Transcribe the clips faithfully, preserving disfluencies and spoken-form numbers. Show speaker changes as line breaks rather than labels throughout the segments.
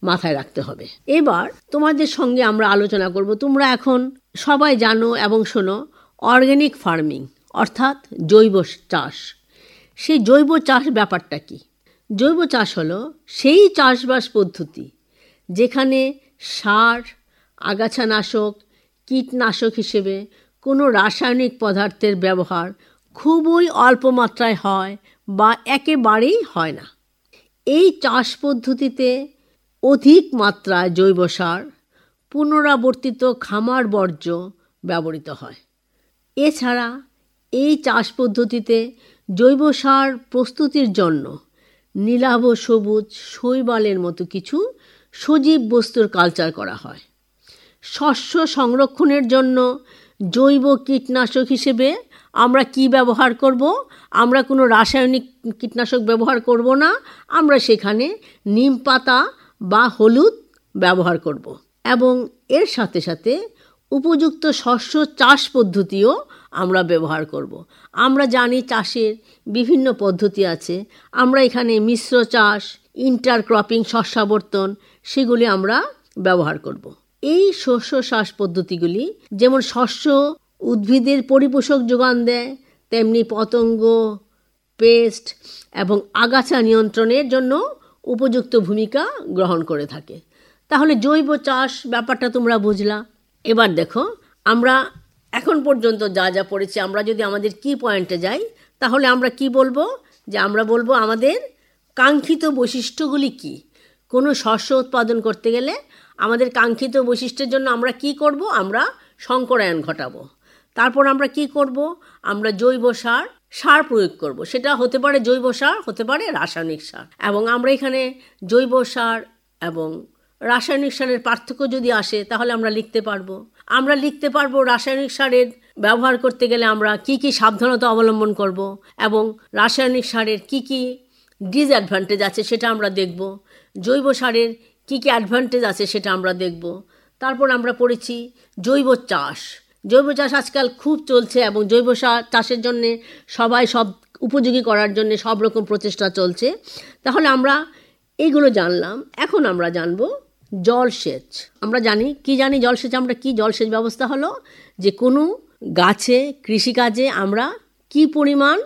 মাথায় রাখতে হবে। এবার তোমাদের সঙ্গে আমরা আলোচনা করব, তোমরা এখন সবাই জানো এবং শোনো অর্গানিক ফার্মিং অর্থাৎ জৈব চাষ। সেই জৈব চাষ ব্যাপারটা কি? জৈব চাষ হলো সেই চাষবাস পদ্ধতি যেখানে সার, আগাছানাশক, কীটনাশক হিসেবে কোনো রাসায়নিক পদার্থের ব্যবহার খুবই অল্প মাত্রায় হয় বা একেবারেই হয় না। এই চাষ পদ্ধতিতে অধিক মাত্রায় জৈব সার, পুনরাবর্তিত খামার বর্জ্য ব্যবহৃত হয়। এছাড়া এই চাষ পদ্ধতিতে জৈব সার প্রস্তুতির জন্য নীলাভ সবুজ শৈবালের মতো কিছু সজীব বস্তুর কালচার করা হয়। শস্য সংরক্ষণের জন্য জৈব কীটনাশক হিসেবে আমরা কি ব্যবহার করব? আমরা কোনো রাসায়নিক কীটনাশক ব্যবহার করব না, আমরা সেখানে নিম পাতা বা হলুদ ব্যবহার করব। এবং এর সাথে সাথে উপযুক্ত শস্য চাষ পদ্ধতিও আমরা ব্যবহার করব। আমরা জানি চাষের বিভিন্ন পদ্ধতি আছে, আমরা এখানে মিশ্র চাষ, ইন্টারক্রপিং, শস্যাবর্তন, সেগুলি আমরা ব্যবহার করব। এই শস্য চাষ পদ্ধতিগুলি যেমন শস্য উদ্ভিদের পরিপোষক যোগান দেয়, তেমনি পতঙ্গ, পেস্ট এবং আগাছা নিয়ন্ত্রণের জন্য উপযুক্ত ভূমিকা গ্রহণ করে থাকে। তাহলে জৈব চাষ ব্যাপারটা তোমরা বুঝলা। এবার দেখো, আমরা এখন পর্যন্ত যা যা পড়েছি, আমরা যদি আমাদের কি পয়েন্টে যাই তাহলে আমরা কি বলবো? যে আমরা বলবো আমাদের কাঙ্ক্ষিত বৈশিষ্ট্যগুলি কি। কোনো শস্য উৎপাদন করতে গেলে আমাদের কাঙ্ক্ষিত বৈশিষ্ট্যের জন্য আমরা কি করব? আমরা সংকরায়ন ঘটাবো। তারপর আমরা কি করব? আমরা জৈব সার সার প্রয়োগ করব। সেটা হতে পারে জৈব সার, হতে পারে রাসায়নিক সার। এবং আমরা এখানে জৈব সার এবং রাসায়নিক সারের পার্থক্য যদি আসে তাহলে আমরা লিখতে পারবো। আমরা লিখতে পারবো রাসায়নিক সারের ব্যবহার করতে গেলে আমরা কি কি সাবধানতা অবলম্বন করব এবং রাসায়নিক সারের কি কি ডিসঅ্যাডভান্টেজ আছে সেটা আমরা দেখব। জৈব সারের কি কি অ্যাডভান্টেজ আছে সেটা আমরা দেখব। তারপর আমরা পড়েছি জৈব চাষ। জৈব চাষ আজকাল খুব চলছে এবং জৈব চাষের জন্যে সবাই সব উপযোগী করার জন্য সব রকম প্রচেষ্টা চলছে। তাহলে আমরা এইগুলো জানলাম। এখন আমরা জানব জলসেচ। আমরা জানি কি জানি জলসেচ আমরা কি? জলসেচ ব্যবস্থা হলো যে কোনো গাছে, কৃষিকাজে আমরা কি পরিমাণ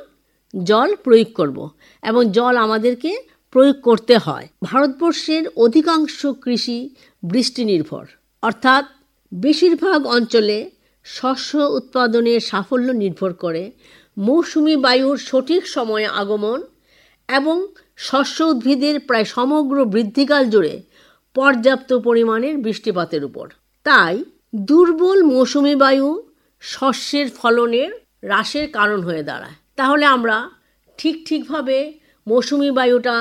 জল প্রয়োগ করব এবং জল আমাদেরকে প্রয়োগ করতে হয়। ভারতবর্ষের অধিকাংশ কৃষি বৃষ্টি নির্ভর, অর্থাৎ বেশিরভাগ অঞ্চলে শস্য উৎপাদনের সাফল্য নির্ভর করে মৌসুমি বায়ুর সঠিক সময়ে আগমন এবং শস্য উদ্ভিদের প্রায় সমগ্র বৃদ্ধিকাল জুড়ে পর্যাপ্ত পরিমাণের বৃষ্টিপাতের উপর। তাই দুর্বল মৌসুমি বায়ু শস্যের ফলনের হ্রাসের কারণ হয়ে দাঁড়ায়। তাহলে আমরা ঠিক ঠিকভাবে মৌসুমি বায়ুটা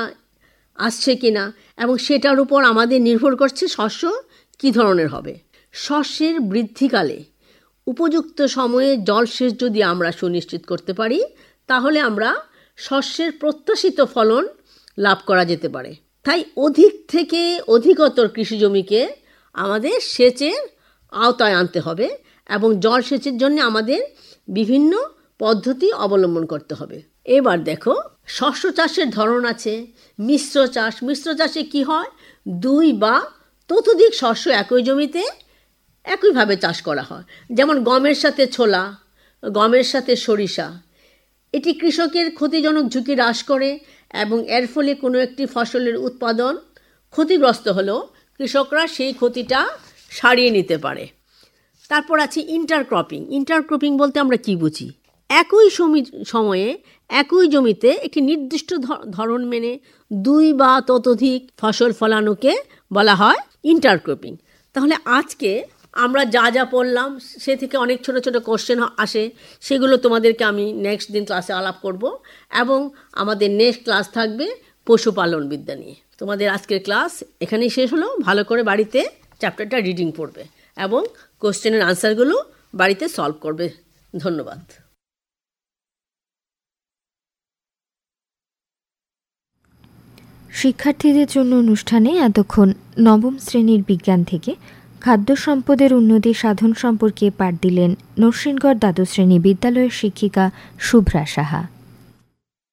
আসছে কিনা এবং সেটার উপর আমাদের নির্ভর করছে শস্য কী ধরনের হবে। শস্যের বৃদ্ধিকালে উপযুক্ত সময়ে জলসেচ যদি আমরা সুনিশ্চিত করতে পারি তাহলে আমরা শস্যের প্রত্যাশিত ফলন লাভ করা যেতে পারে। তাই অধিক থেকে অধিকতর কৃষি জমিকে আমাদের সেচের আওতায় আনতে হবে এবং জলসেচের জন্য আমাদের বিভিন্ন পদ্ধতি অবলম্বন করতে হবে। এবার দেখো, শস্য চাষের ধরন আছে মিশ্র চাষ। মিশ্র চাষে কি হয়? দুই বা ততোধিক শস্য একই জমিতে একইভাবে চাষ করা হয়। যেমন গমের সাথে ছোলা, গমের সাথে সরিষা। এটি কৃষকের ক্ষতিজনক ঝুঁকি হ্রাস করে এবং এর ফলে কোনো একটি ফসলের উৎপাদন ক্ষতিগ্রস্ত হলেও কৃষকরা সেই ক্ষতিটা সারিয়ে নিতে পারে। তারপর আছে ইন্টারক্রপিং। ইন্টারক্রপিং বলতে আমরা কি বুঝি? একই সময়ে একই জমিতে একটি নির্দিষ্ট ধরন মেনে দুই বা ততোধিক ফসল ফলানোকে বলা হয় ইন্টারক্রপিং। তাহলে আজকে আমরা যা যা পড়লাম সে থেকে অনেক ছোট ছোট কোশ্চেন আসে, সেগুলো তোমাদেরকে আমি নেক্সট দিন ক্লাসে আলাপ করব এবং আমাদের নেক্সট ক্লাস থাকবে পশুপালন বিদ্যা নিয়ে। তোমাদের আজকের ক্লাস এখানেই শেষ হলো। ভালো করে বাড়িতে চ্যাপ্টারটা রিডিং পড়বে এবং কোশ্চেনের আনসারগুলো বাড়িতে সলভ করবে। ধন্যবাদ।
শিক্ষার্থীদের জন্য অনুষ্ঠানে এতক্ষণ নবম শ্রেণীর বিজ্ঞান থেকে খাদ্য সম্পদের উন্নতি সাধন সম্পর্কে পাঠ দিলেন নরসিংগড় দ্বাদশ শ্রেণী বিদ্যালয়ের শিক্ষিকা শুভ্রা সাহা।